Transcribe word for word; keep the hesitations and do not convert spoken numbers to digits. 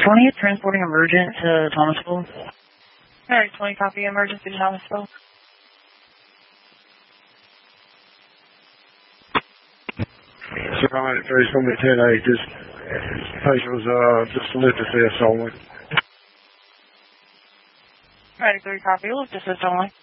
twentieth, transporting emergent to Thomasville. Alright, twenty, copy, emergency to Thomasville. So I'm at three, it's going to be ten eight. This patient was uh, just lift assist only. Alright, three, copy, lift assist only.